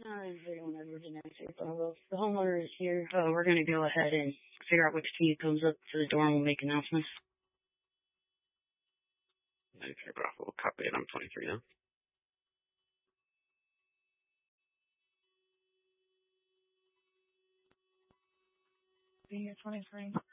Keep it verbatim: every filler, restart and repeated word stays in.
No, is anyone ever been answered? Bravo. The homeowner is here. Uh, we're going to go ahead and figure out which team comes up to the door and we'll make announcements. ninety-three Bravo, copy it. I'm twenty-three now. Being twenty-three.